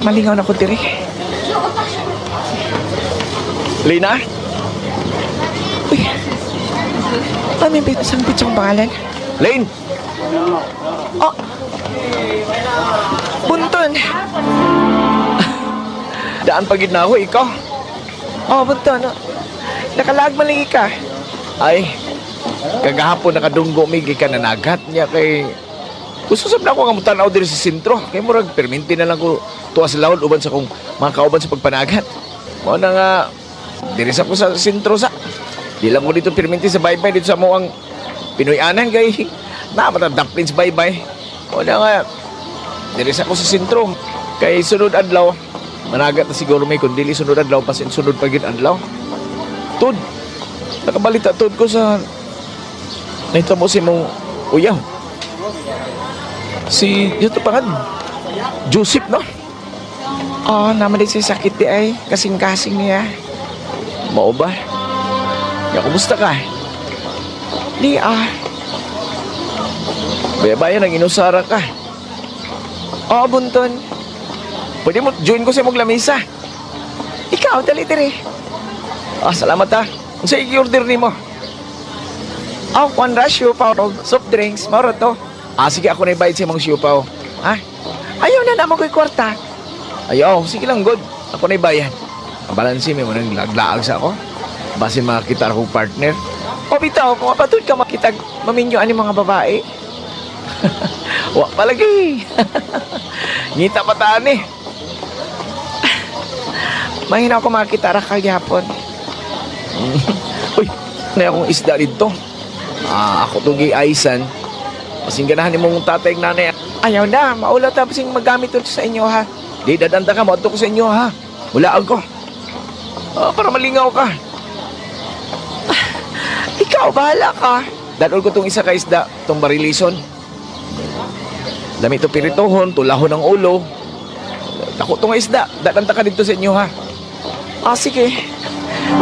Malingaw na ko diri. Lina? Uy. Ano yung isang pitsong pangalan? Lane! Oh! Bunton! Daan pagid na ako, ikaw? Oh, Bunton. Nakalag maligi ka. Ay, kagahapon nakadunggo may ka nanagat niya kay... Gusto na ako nga mutanaw diri sa sentro. Kaya murag, perminti na lang ko tuwa sa laod uban sa kong mga kauban sa pagpanagat. Mo na nga, diri sa ko sa sentro sa. Di lang ko dito perminti sa baybay dito sa mo ang Pinoy anang kay na matadamplins baybay. Mo na nga, diri sa ko sa sentro. Kay sunod adlaw, managat na siguro may kundili sunod adlaw pasin sunod pagin adlaw. Tud, nakabalita tud ko sa nahitamo si mong uyaw. Si, ito pa kan, Joseph, no? Oh, naman din siya sakit di ay, kasing-kasing niya. Mao ba? Ya, kumusta ka? Di baya-baya nang inusara ka. Oh, Bunton. Pwede mo, join ko sa mong lamisa. Ikaw, dali-dali. Salamat Kung sa i-order ni mo. One rush, siupaw, soft drinks, maro to. Sige, ako na ibayad sa mong siupaw. Ayaw na naman ko'y kwarta. Ayaw, sige lang, good. Ako na ibayad. Ang balansi, may mo nang laglaag sa ako. Basin makakita akong partner. Bitaw, kung mapatod ka makita, maminyoan yung mga babae. Wak palagi. Ngita pataan eh. Mahina ako makakita kagihapon. Uy, na akong isda dito. Ako tugi Aisan. Masing ganahan ni mong tatay ng nanay. Ayaw na, maulaw tapos yung magamit ito sa inyo ha. Di dadanda ka, mauto ko sa inyo ha. Hulaan ko. Para malingaw ka. Ikaw, bahala ka. Dadol ko itong isa ka isda, itong barilison. Dami ito piritohon, tulahon ng ulo. Tako itong isda, dadanda ka dito sa inyo ha. Sige.